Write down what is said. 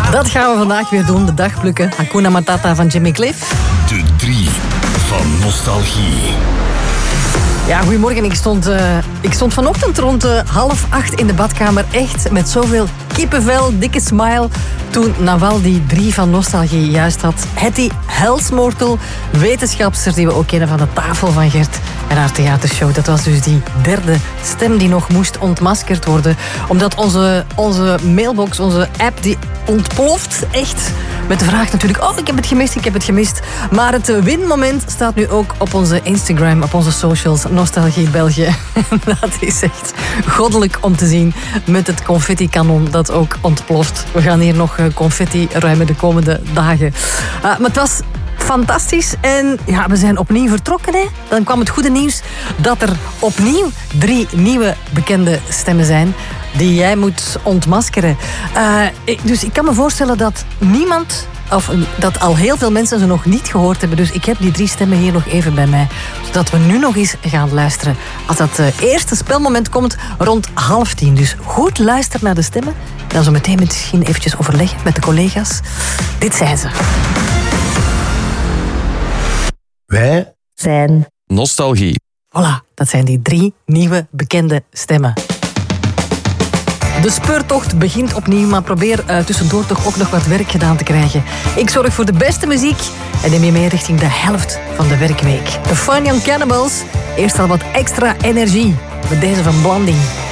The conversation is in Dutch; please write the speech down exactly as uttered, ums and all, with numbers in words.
Dat gaan we vandaag weer doen, de dag plukken. Hakuna Matata van Jimmy Cliff. De drie van nostalgie. Ja, goedemorgen. Ik stond, uh, ik stond vanochtend rond uh, half acht in de badkamer. Echt met zoveel kippenvel, dikke smile. Toen Nawal die drie van nostalgie juist had. Hetty Helsmoortel, wetenschapster die we ook kennen van de tafel van Gert en haar theatershow. Dat was dus die derde stem die nog moest ontmaskerd worden. Omdat onze, onze mailbox, onze app, die ontploft echt. Met de vraag natuurlijk, oh, ik heb het gemist, ik heb het gemist. Maar het winmoment staat nu ook op onze Instagram, op onze socials, Nostalgie België. Dat is echt goddelijk om te zien met het confetti-kanon dat ook ontploft. We gaan hier nog confetti ruimen de komende dagen. Uh, maar het was fantastisch en ja, we zijn opnieuw vertrokken. Hè? Dan kwam het goede nieuws dat er opnieuw drie nieuwe bekende stemmen zijn die jij moet ontmaskeren. Uh, dus ik kan me voorstellen dat niemand, of dat al heel veel mensen ze nog niet gehoord hebben. Dus ik heb die drie stemmen hier nog even bij mij. Zodat we nu nog eens gaan luisteren. Als dat uh, eerste spelmoment komt rond half tien. Dus goed luisteren naar de stemmen. Dan zo meteen misschien eventjes overleggen met de collega's. Dit zijn ze. Wij zijn nostalgie. Voilà, dat zijn die drie nieuwe bekende stemmen. De speurtocht begint opnieuw, maar probeer uh, tussendoor toch ook nog wat werk gedaan te krijgen. Ik zorg voor de beste muziek en neem je mee richting de helft van de werkweek. De Fun Young Cannibals, eerst al wat extra energie met deze van Blanding.